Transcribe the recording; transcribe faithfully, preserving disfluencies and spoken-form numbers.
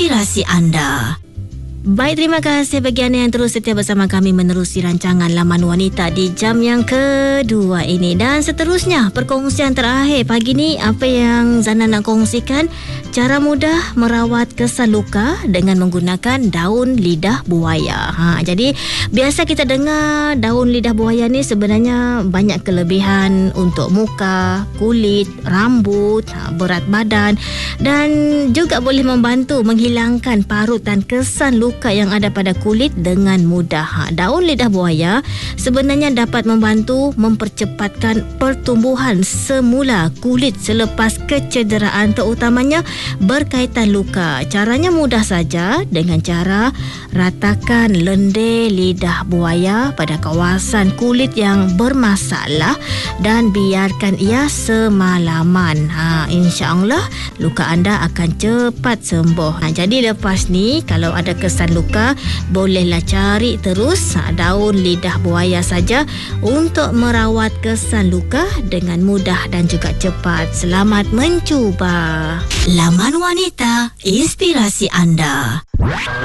inspirasi anda. Baik, terima kasih bagi anda yang terus setia bersama kami menerusi rancangan Laman Wanita di jam yang kedua ini. Dan seterusnya, perkongsian terakhir pagi ni, apa yang Zana nak kongsikan, cara mudah merawat kesan luka dengan menggunakan daun lidah buaya. Ha, jadi biasa kita dengar daun lidah buaya ni sebenarnya banyak kelebihan untuk muka, kulit, rambut, ha, berat badan, dan juga boleh membantu menghilangkan parutan kesan luka yang ada pada kulit dengan mudah. Ha, daun lidah buaya sebenarnya dapat membantu mempercepatkan pertumbuhan semula kulit selepas kecederaan, terutamanya berkaitan luka. Caranya mudah saja, dengan cara ratakan lendir lidah buaya pada kawasan kulit yang bermasalah dan biarkan ia semalaman. Ha, insya-Allah luka anda akan cepat sembuh. Ha, jadi lepas ni kalau ada kesan luka, bolehlah cari terus ha, daun lidah buaya saja untuk merawat kesan luka dengan mudah dan juga cepat. Selamat mencuba. Laman Wanita, inspirasi anda.